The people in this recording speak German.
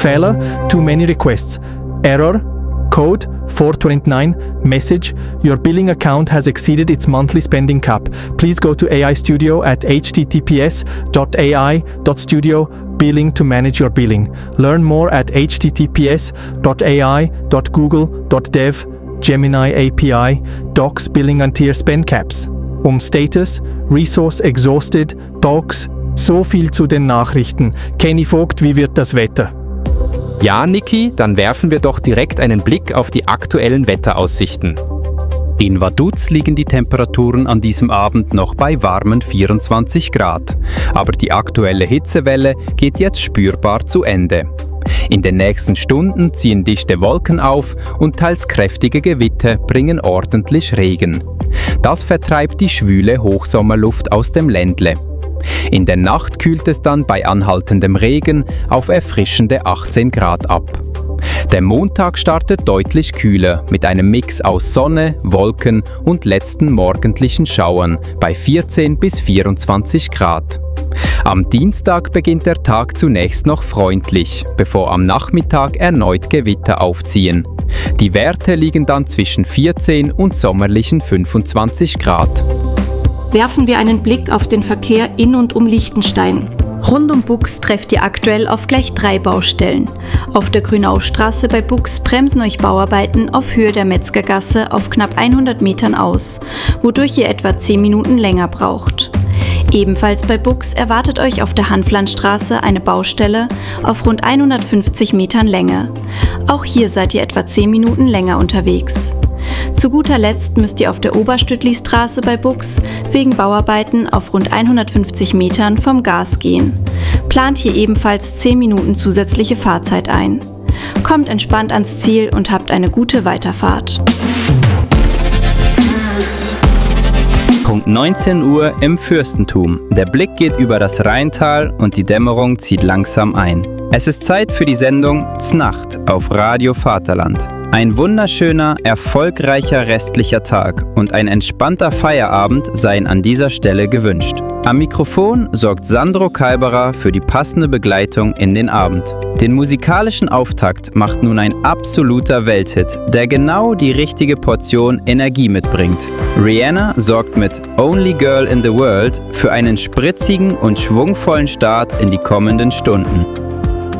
Fehler, too many requests. Error, code 429, message, your billing account has exceeded its monthly spending cap. Please go to AI Studio at https.ai.studio billing to manage your billing. Learn more at https.ai.google.dev Gemini API Docs Billing and Tier Spend Caps. Status, Resource Exhausted, Docs. So viel zu den Nachrichten. Kenny Vogt, wie wird das Wetter? Ja, Niki, dann werfen wir doch direkt einen Blick auf die aktuellen Wetteraussichten. In Vaduz liegen die Temperaturen an diesem Abend noch bei warmen 24 Grad. Aber die aktuelle Hitzewelle geht jetzt spürbar zu Ende. In den nächsten Stunden ziehen dichte Wolken auf und teils kräftige Gewitter bringen ordentlich Regen. Das vertreibt die schwüle Hochsommerluft aus dem Ländle. In der Nacht kühlt es dann bei anhaltendem Regen auf erfrischende 18 Grad ab. Der Montag startet deutlich kühler mit einem Mix aus Sonne, Wolken und letzten morgendlichen Schauern bei 14 bis 24 Grad. Am Dienstag beginnt der Tag zunächst noch freundlich, bevor am Nachmittag erneut Gewitter aufziehen. Die Werte liegen dann zwischen 14 und sommerlichen 25 Grad. Werfen wir einen Blick auf den Verkehr in und um Liechtenstein. Rund um Buchs trefft ihr aktuell auf gleich 3 Baustellen. Auf der Grünaustraße bei Buchs bremsen euch Bauarbeiten auf Höhe der Metzgergasse auf knapp 100 Metern aus, wodurch ihr etwa 10 Minuten länger braucht. Ebenfalls bei Buchs erwartet euch auf der Hanflandstraße eine Baustelle auf rund 150 Metern Länge. Auch hier seid ihr etwa 10 Minuten länger unterwegs. Zu guter Letzt müsst ihr auf der Oberstüttli-Straße bei Buchs wegen Bauarbeiten auf rund 150 Metern vom Gas gehen. Plant hier ebenfalls 10 Minuten zusätzliche Fahrzeit ein. Kommt entspannt ans Ziel und habt eine gute Weiterfahrt. Punkt 19 Uhr im Fürstentum. Der Blick geht über das Rheintal und die Dämmerung zieht langsam ein. Es ist Zeit für die Sendung Znacht auf Radio Vaterland. Ein wunderschöner, erfolgreicher restlicher Tag und ein entspannter Feierabend seien an dieser Stelle gewünscht. Am Mikrofon sorgt Sandro Kalberer für die passende Begleitung in den Abend. Den musikalischen Auftakt macht nun ein absoluter Welthit, der genau die richtige Portion Energie mitbringt. Rihanna sorgt mit Only Girl in the World für einen spritzigen und schwungvollen Start in die kommenden Stunden.